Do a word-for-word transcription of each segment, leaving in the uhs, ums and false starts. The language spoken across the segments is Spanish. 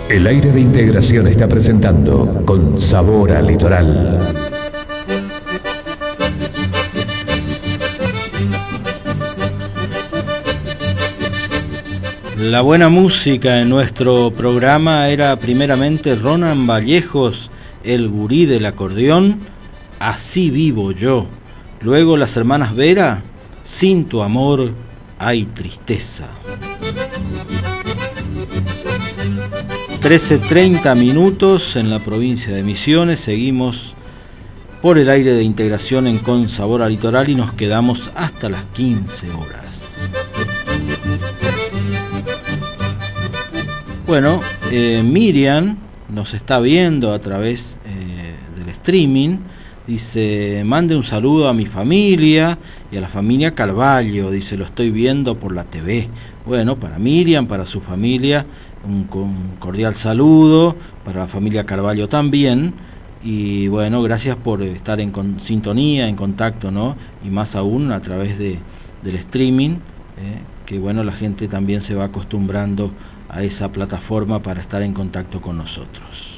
El aire de integración está presentando Con Sabor a Litoral. La buena música en nuestro programa era primeramente Ronan Vallejos, el gurí del acordeón, Así vivo yo. Luego las hermanas Vera, Sin tu amor hay tristeza. trece treinta minutos en la provincia de Misiones. Seguimos por el aire de integración en Con Sabor a Litoral y nos quedamos hasta las quince horas. Bueno, eh, Miriam nos está viendo a través eh, del streaming. Dice, mande un saludo a mi familia y a la familia Carvalho. Dice, lo estoy viendo por la T V. Bueno, para Miriam, para su familia, un, un cordial saludo. Para la familia Carvalho también. Y bueno, gracias por estar en con, sintonía, en contacto, ¿no? Y más aún a través de, del streaming, eh, que bueno, la gente también se va acostumbrando a esa plataforma para estar en contacto con nosotros.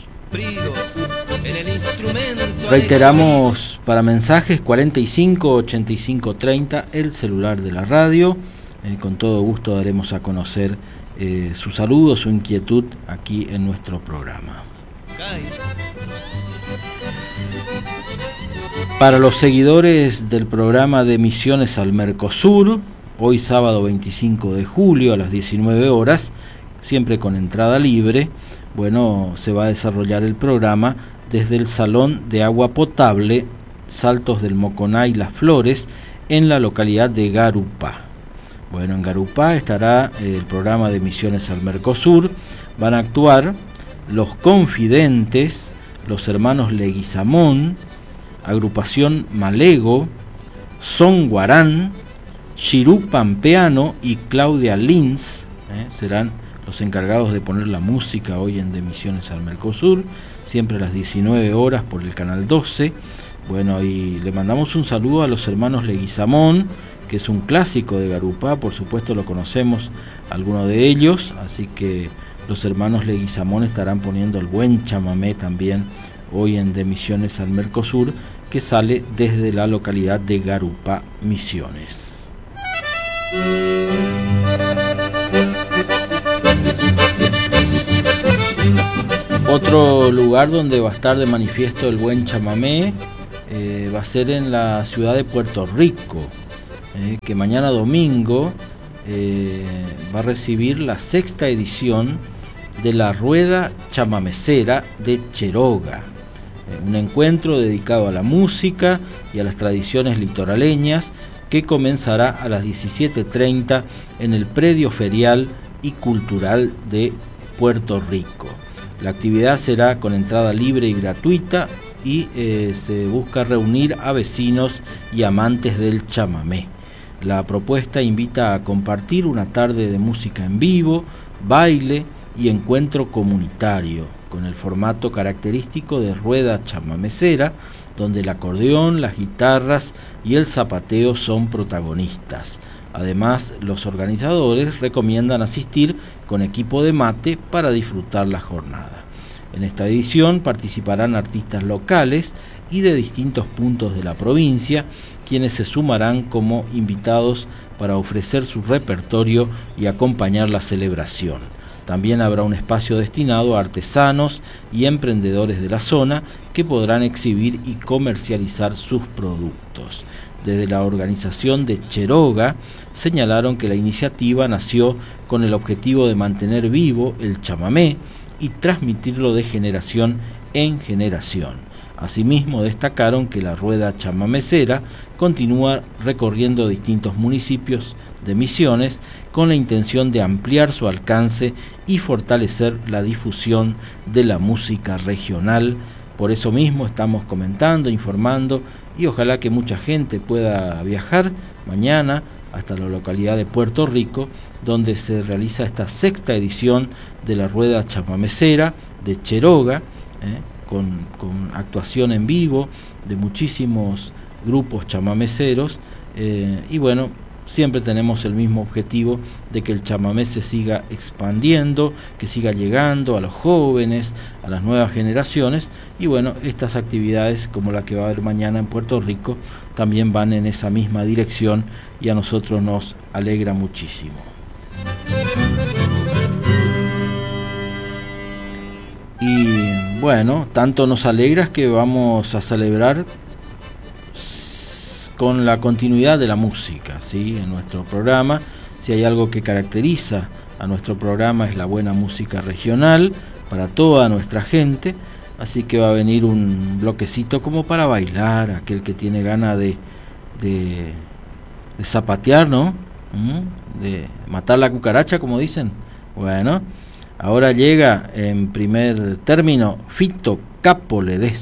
Reiteramos para mensajes cuarenta y cinco ochenta y cinco treinta, el celular de la radio. Eh, con todo gusto daremos a conocer eh, su saludo, su inquietud aquí en nuestro programa. Para los seguidores del programa de Misiones al Mercosur, hoy sábado veinticinco de julio a las diecinueve horas, siempre con entrada libre, bueno, se va a desarrollar el programa desde el Salón de Agua Potable Saltos del Moconá y Las Flores en la localidad de Garupá. Bueno, en Garupá estará el programa de Misiones al Mercosur. Van a actuar Los Confidentes, los hermanos Leguizamón, Agrupación Malego, Son Guarán, Chirú Pampeano y Claudia Lins, ¿eh? serán los encargados de poner la música hoy en De Misiones al Mercosur, siempre a las diecinueve horas por el canal doce. Bueno, y le mandamos un saludo a los hermanos Leguizamón, que es un clásico de Garupá, por supuesto lo conocemos algunos de ellos, así que los hermanos Leguizamón estarán poniendo el buen chamamé también hoy en De Misiones al Mercosur, que sale desde la localidad de Garupá, Misiones. Otro lugar donde va a estar de manifiesto el buen chamamé eh, va a ser en la ciudad de Puerto Rico, eh, que mañana domingo eh, va a recibir la sexta edición de la Rueda Chamamecera de Cheroga, eh, un encuentro dedicado a la música y a las tradiciones litoraleñas que comenzará a las diecisiete treinta en el predio ferial y cultural de Puerto Rico. La actividad será con entrada libre y gratuita y eh, se busca reunir a vecinos y amantes del chamamé. La propuesta invita a compartir una tarde de música en vivo, baile y encuentro comunitario, con el formato característico de rueda chamamecera, donde el acordeón, las guitarras y el zapateo son protagonistas. Además, los organizadores recomiendan asistir con equipo de mate para disfrutar la jornada. En esta edición participarán artistas locales y de distintos puntos de la provincia, quienes se sumarán como invitados para ofrecer su repertorio y acompañar la celebración. También habrá un espacio destinado a artesanos y emprendedores de la zona que podrán exhibir y comercializar sus productos. Desde la organización de Cheroga señalaron que la iniciativa nació con el objetivo de mantener vivo el chamamé y transmitirlo de generación en generación. Asimismo, destacaron que la rueda chamamecera continúa recorriendo distintos municipios de Misiones con la intención de ampliar su alcance y fortalecer la difusión de la música regional. Por eso mismo estamos comentando, informando, y ojalá que mucha gente pueda viajar mañana hasta la localidad de Puerto Rico, donde se realiza esta sexta edición de la Rueda Chamamecera de Cheroga, eh, con, con actuación en vivo de muchísimos grupos chamameceros, eh, y bueno, siempre tenemos el mismo objetivo de que el chamamé se siga expandiendo, que siga llegando a los jóvenes, a las nuevas generaciones, y bueno, estas actividades como la que va a haber mañana en Puerto Rico también van en esa misma dirección y a nosotros nos alegra muchísimo. Y bueno, tanto nos alegra que vamos a celebrar con la continuidad de la música, ¿sí? En nuestro programa, si hay algo que caracteriza a nuestro programa es la buena música regional para toda nuestra gente, así que va a venir un bloquecito como para bailar, aquel que tiene ganas de, de, de zapatear, ¿no? ¿Mm? De matar la cucaracha, como dicen. Bueno, ahora llega en primer término Fito Capo Ledesma.